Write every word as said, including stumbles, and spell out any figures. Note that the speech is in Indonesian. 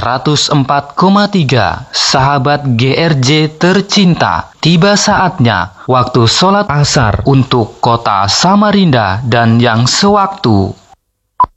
seratus empat koma tiga, sahabat G R J tercinta, tiba saatnya waktu sholat asar untuk kota Samarinda dan yang sewaktu.